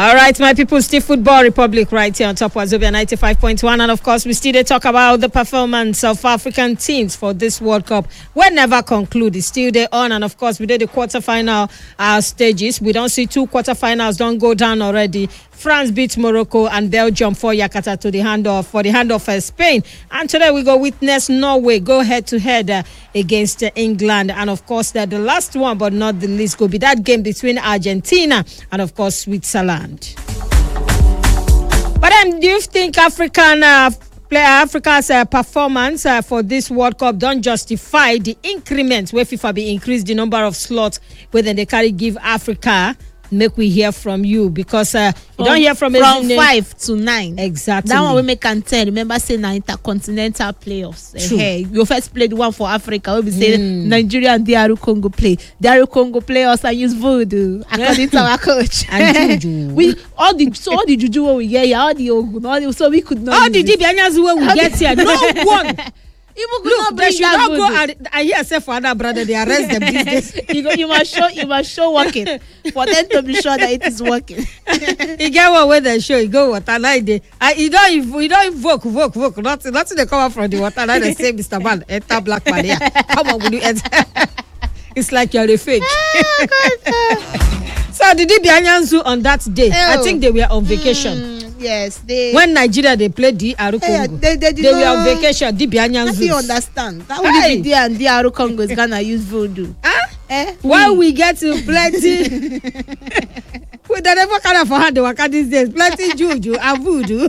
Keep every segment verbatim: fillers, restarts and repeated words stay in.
All right, my people, still Football Republic right here on Top Wazobia ninety-five point one. And of course, we still talk about the performance of African teams for this World Cup. We never conclude. It's still there on. And of course, we did the quarterfinal uh, stages. We don't see two quarterfinals don't go down already. France beat Morocco and Belgium for Yakata to the hand of for the hand of uh, Spain. And today we go witness Norway go head to head uh, against uh, England. And of course, that the last one, but not the least, will be that game between Argentina and of course Switzerland. But then, do you think African uh, player Africa's uh, performance uh, for this World Cup don't justify the increment where FIFA be increase the number of slots where then they carry give Africa? Make we hear from you because uh, you don't hear from from five to nine. Exactly. That one we make can tell. Remember, say na intercontinental playoffs. True. Hey, you first played one for Africa. We be say Mm. Nigeria and D R Congo play. D R Congo play us and use voodoo according to our coach. And juju. we all the so all the juju what we get here, all the ogun, all the so we could not. All the Dibianyas where we get here, no one. Even could Look, not they bring should that not go. voodoo. And, I hear say for other brother they arrest them these days. you go, you must show, you must show working for them to be sure that it is working. You get one where they show you go water like they. I you don't you don't invoke voke voke nothing nothing they come out from the water like they say Mister Man enter black man here. Come on, will you enter? It's like you're a fake. Oh, God. So the Dibianyans on that day, I Oh. think they were on vacation. Mm, yes, they. When Nigeria they played the Aru Yeah, Congo, they- they they, did were on not- vacation. Dibianyans. How do you understand? That Hey. will be there and D R Congo is gonna use voodoo. Huh? Eh? While we get to plenty, we don't ever kind of for hand the waka these days. Plenty juju and voodoo.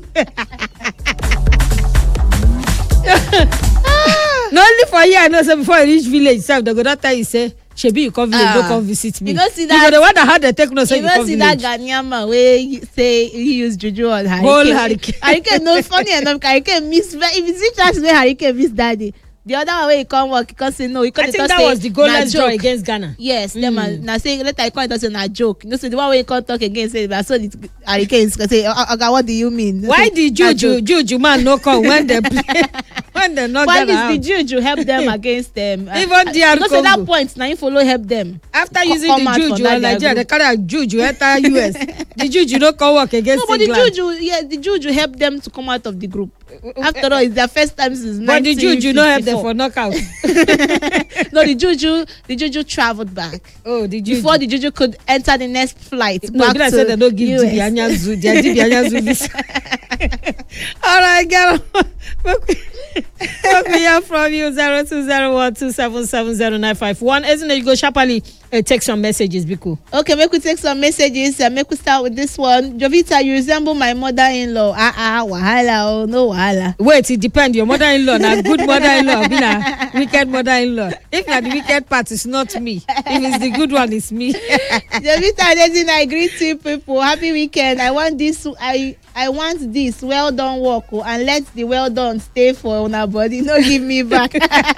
Not only for here, I know. So before you reach village, self they go not tell you say, "Shebi, you come village, Ah. don't come visit me." You don't see You that- go the one that had the techno say You you don't come see that village. Ghanaian man where he say he use juju on Hurricane. Whole Hurricane. Hurricane, no funny enough, Hurricane miss. If you see chance where Hurricane miss daddy, the other one where he come work, he come say no. He come I dey think talk that say was the na goalless draw joke. against Ghana. Yes, Mm. them and now say later I come and say na joke. You know, so the one where he come talk again say, but so the Hurricane is gonna say, Oga, what do you mean? Why Say, did "Na juju joke." juju man no come when they play when they not Why Ghana is the out? juju help them against them? Uh, Even uh, D R you know, say that Congo. point now you follow help them. After Co- using come the out from juju that on their Nigeria, they group. carry a juju enter U S. The juju no come work against No, but the England. juju, yeah, the juju help them to come out of the group. After all, it's their first time since But the juju no help them for nineteen knockout. No, the juju, the juju traveled back Oh, the juju. before the juju could enter the next flight No, back I to said they don't give U S. Dibianyanzu. They are Dibianyanzu visa. All right, girl. Make we make we hear from you. Zero two zero one two seven seven zero nine five one. Isn't it? You go sharply uh, take some messages, Biku. Okay, make we take some messages and make we start with this one. Jovita, you resemble my mother-in-law. Ah ah, wahala oh, no wahala. Wait, it depends. Your mother-in-law, now good mother-in-law, be na wicked mother-in-law. If na the wicked part, it's not me. If it's the good one, it's me. Jovita, Desi, I greet you people. Happy weekend. I want this. I I want this. Well done work, oh, and let the well done stay for una body. No give me back.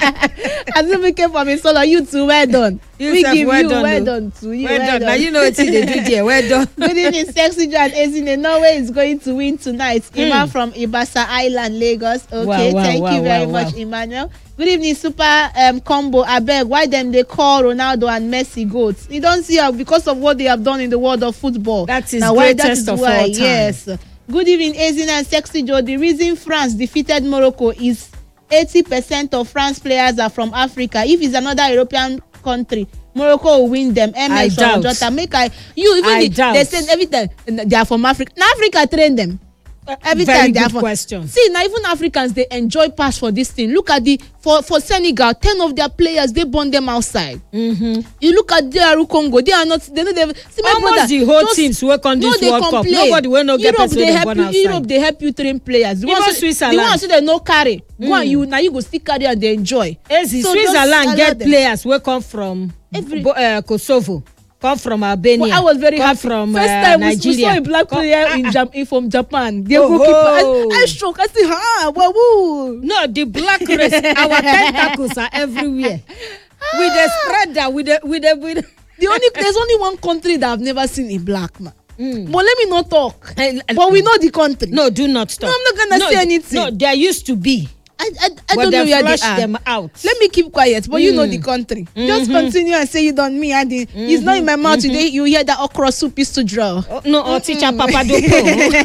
As if we came from a solo, you too. Well done. You we sef, give well you done, well oh. done to you. Well, Well, done. done. Now you know what they do there. Well done. Good evening, Sexy Joe and Ezine. Norway is going to win tonight. Iman from Ibasa Island, Lagos. Okay, Wow, wow, thank wow, you very wow, much, wow. Emmanuel. Good evening, Super um, Combo. Abeg, why them they call Ronaldo and Messi goats? You don't see how because of what they have done in the world of football. That is Now, why- greatest that of is why, all time. Yes. Good evening, Ezine and Sexy Joe. The reason France defeated Morocco is eighty percent of France players are from Africa. If it's another European country, Morocco will win them. M I S doubt. from Jota. Make I you even I the, doubt. they say every time they are from Africa. Now Africa train them. Every Very time they are good from question. See now even Africans they enjoy pass for this thing. Look at the for for Senegal, ten of their players they burn them outside. Mm-hmm. You look at D R Congo, they are not they know they see my Almost brother, the whole just- teams work on no, this they World Cup. complain. Nobody will not get Europe person they wey help born you outside. Europe they help you train players. The Even ones say- Switzerland. the ones say they no carry. Go Mm. and you now you go still carry and they enjoy. Ezi, So just Switzerland allow get them. players wey come from Every- Bo- uh, Kosovo, come from Albania. But I was very come happy. from First uh, time we, we Nigeria. saw a black Come- player ah, in ah. Jam- in- from Japan. The Oh, goalkeeper. oh. I, I shook. I said, ah, wow, woo. No, the black race. Our tentacles are everywhere. With the spreader, with the with the with. The, The only there's only one country that I've never seen a black man. Mm. But let me not talk. Eh, But we know the country. No, do not stop. No, I'm not gonna no, say anything. No, there used to be. I, I, I but don't know they where they flush are. them out. Let me keep quiet, but mm. you know Mm. the country. Mm-hmm. Just continue and say you don't me. And the, mm-hmm. It's not in my mouth mm-hmm. today. You hear that okra soup is to draw. Oh, no, oh, Mm-mm. teacher Papa Dopo.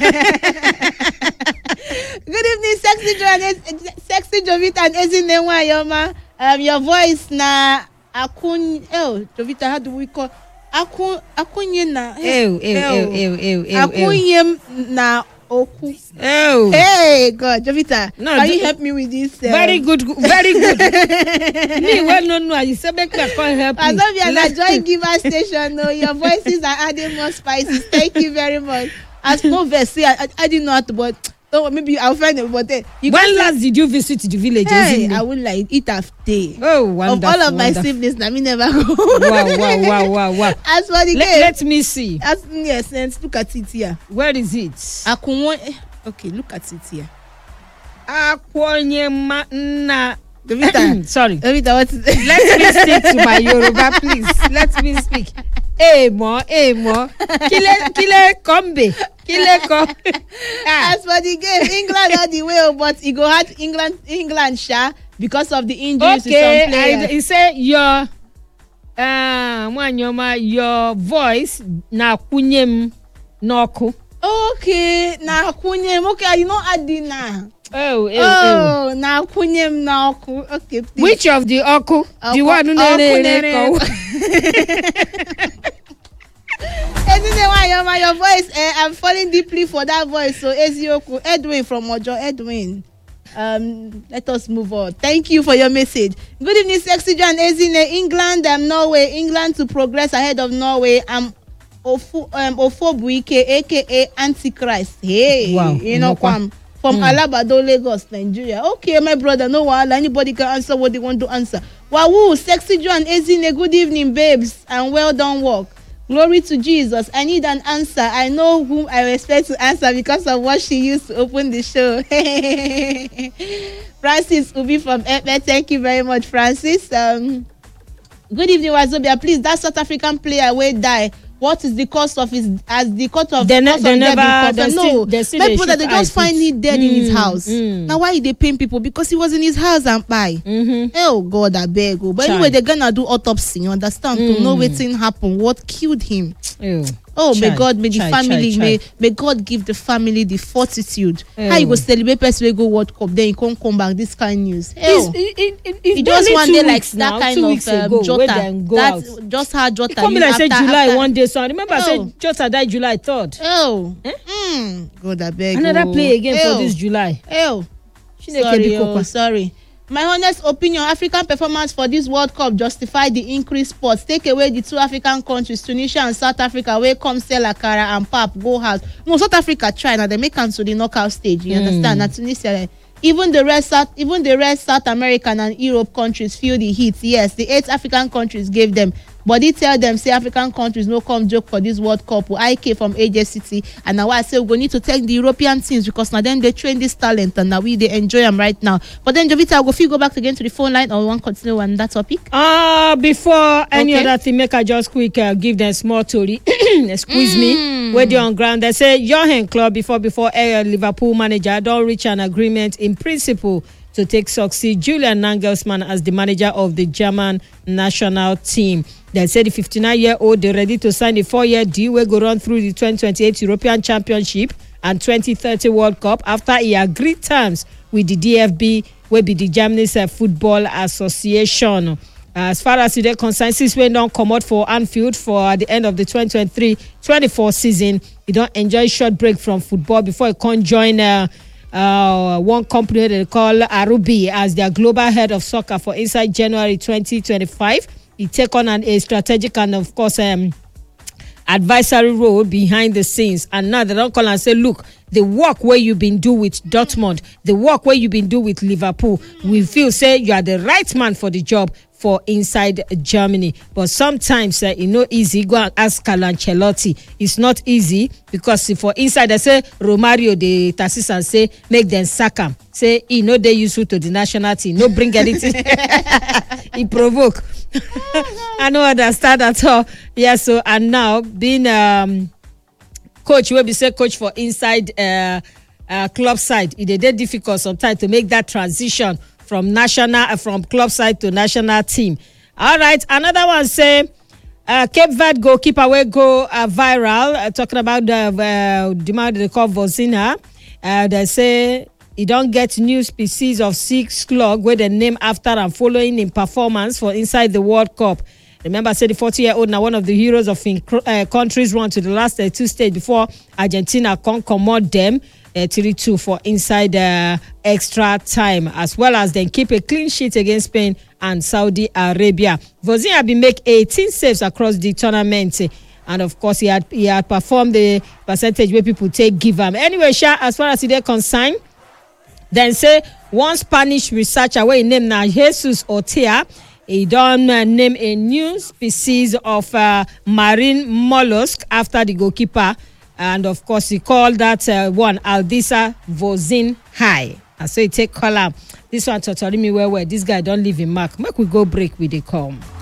Good evening, sexy Jo and sexy Jovita and Ezine Wayoma. Um, your voice na akun. Oh, Jovita, how do we call akun akunye na? Ew, ew, ew, ew, ew, ew. Akunye na oku. Ew. Hey, God, Jovita, No, can do, you help me with this? Um, very good, very good. Me, well, no, no, you say make me call help me. As of you are joy giver station, no, your voices are adding more spices. Thank you very much. As no verse, I, I, I didn't know how to, but oh, maybe I'll find it. But uh, you when last did you visit the village? Hey, I would like eat after. Oh, wonderful. Of all of my wonderful. siblings, na me never go. Wow, wow, wow, wow, wow. As for the let, game, let me see. as yes, let's look at it here. Where is it? Akunwo. Okay, look at it here. Akwonyema na. Jovita, sorry. Jovita, what is it? Let me speak to my Yoruba, please. Let me speak. Hey, mo, hey, mo. Kile, kile, kombe. Kile, kom. Ah. As for the game, England all the way, but it go hard England, England, sha, because of the injuries to some Okay, players. I, he say your, uh, mwanyoma, your voice na kunyem noku. Okay, na kunyem. Okay, you know add na. Oh, oh, oh, na kunyem na oku. Okay, please. Which of the oku? Oku, The one who oku, nere nere. Anyway, your voice, eh, I'm falling deeply for that voice. So, Ezioku, Edwin from Ojo, Edwin. Um, let us move on. Thank you for your message. Good evening, sexy John Ezine. England and Norway. England to progress ahead of Norway. I'm Ofu, um, Ofobuike, aka Antichrist. Hey, wow. You know, from, from mm. Alabado, Lagos, Nigeria. Okay, my brother, no one. Anybody can answer what they want to answer. Wow, sexy John Ezine. Good evening, babes, and well done work. Glory to Jesus. I need an answer. I know whom I expect to answer because of what she used to open the show. Francis Ubi from Epe. Thank you very much, Francis. Um, good evening, Wazobia. Please, that South African player will die. What is the cause of his as the cause of they, cause they of never death? they No, still, they still my they brother, they just find him dead mm, in his house. Mm. Now why they paying people? Because he was in his house and buy. Mm-hmm. Oh God, I beg you. But Child. Anyway, they're gonna do autopsy. You understand? Mm. To know what thing happened, what killed him. Ew. Oh, Child. May God, may the Child, family, Child, may Child. may God give the family the fortitude. Ew. How you go celebrate person we go World Cup, then you can't come back this kind of news. It's, it, it, it, it's he just one day like now, that kind of um, Jota. That's just how Jota. Come like say July after. one day, so I remember I said Jota died July third. Oh, eh? mm. God, I beg. Another play again Ew. for this July. Oh, sorry, oh, sorry. My honest opinion, African performance for this World Cup justify the increased sports. Take away the two African countries, Tunisia and South Africa, where come sell akara and pap, go house. No, South Africa try now, they make it to the knockout stage. You mm. understand? Now Tunisia, even the rest, South, even the rest South American and Europe countries feel the heat. Yes, the eight African countries gave them. But they tell them, say African countries no come joke for this World Cup. I came from A J City, and now I say we need to take the European teams because now then they train this talent and now we they enjoy them right now. But then Jovita, I'll go if you go back again to the phone line or one continue on that topic. Ah, uh, before any okay. other thing, make I just quick uh, give them small story. Excuse mm. me. Where they on ground, they say Johan Club before before uh, Liverpool manager don't reach an agreement in principle to take succeed Julian Nagelsmann as the manager of the German national team. They said the fifty-nine-year-old they're ready to sign a four-year deal where go run through the twenty twenty-eight European Championship and twenty thirty World Cup after he agreed terms with the D F B, where be the Germany's uh, Football Association. Uh, as far as the consensus went on come out for Anfield for the end of the twenty twenty-three twenty-four season, he don't enjoy short break from football before he can join uh, uh, one company they call Arubi as their global head of soccer for inside January twenty twenty-five. He take on an, a strategic and of course um, advisory role behind the scenes, and now they don't call and say, look, the work where you've been doing with Dortmund, the work where you've been doing with Liverpool, we feel say you are the right man for the job for inside Germany. But sometimes uh, it's not easy. Go and ask Carlo Ancelotti. It's not easy because for inside they say Romario the Tarsis and say make them sack him. Say he no they useful to the national team. No bring anything. He provoke. I don't understand at all. Yeah. So and now being um coach will be say coach for inside uh uh, club side, it is difficult sometimes to make that transition from national uh, from club side to national team. All right, another one say uh, Cape Verde goalkeeper will go uh, viral. Uh, talking about the uh, demand they call Vozina. Uh, they say he don't get new species of sea slug where they name after and following in performance for inside the World Cup. Remember, I said the forty-year-old now one of the heroes of in, uh, countries run to the last uh, two stages before Argentina can commode them uh, three two for inside uh, extra time, as well as then keep a clean sheet against Spain and Saudi Arabia. Vozina been make eighteen saves across the tournament. And of course, he had he had performed the percentage where people take give him. Anyway, Sha, as far as they're concerned, then say one Spanish researcher where he named now Jesus Ortega. He done uh, name a new species of uh, marine mollusk after the goalkeeper, and of course he called that uh, one Aldisa Vozin High. And so he take column. This one totally me where where this guy don't leave a mark. Make we go break with the come.